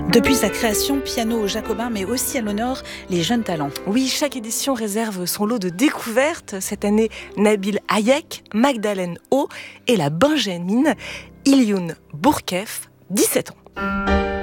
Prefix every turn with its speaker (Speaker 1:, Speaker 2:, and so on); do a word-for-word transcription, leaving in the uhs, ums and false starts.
Speaker 1: Depuis sa création, Piano Jacobin met aussi à l'honneur les jeunes talents.
Speaker 2: Oui, chaque édition réserve son lot de découvertes. Cette année, Nabil Hayek, Magdalene O et la Benjamine Ilioun Bourkef, dix-sept ans.